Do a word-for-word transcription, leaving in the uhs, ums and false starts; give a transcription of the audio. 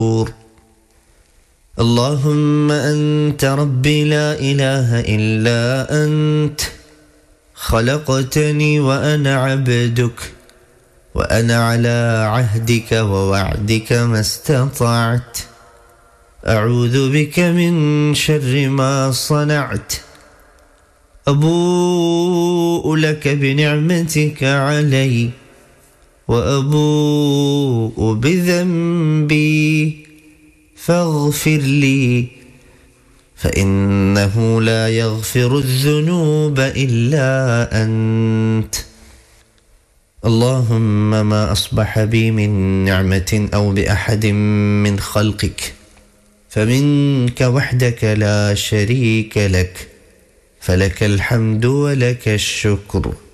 اللهم أنت ربي لا إله إلا أنت، خلقتني وأنا عبدك، وأنا على عهدك ووعدك ما استطعت، أعوذ بك من شر ما صنعت، أبوء لك بنعمتك علي وأبوء بذنبي فاغفر لي، فإنه لا يغفر الذنوب إلا أنت. اللهم ما أصبح بي من نعمة أو بأحد من خلقك فمنك وحدك لا شريك لك، فلك الحمد ولك الشكر.